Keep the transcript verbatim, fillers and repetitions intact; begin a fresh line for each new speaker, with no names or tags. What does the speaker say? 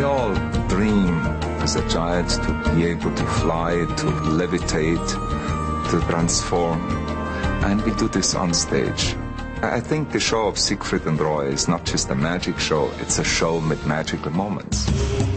all dream as a child to be able to fly, to levitate, to transform. And we do this on stage. I think the show of Siegfried and Roy is not just a magic show, it's a show with magical moments.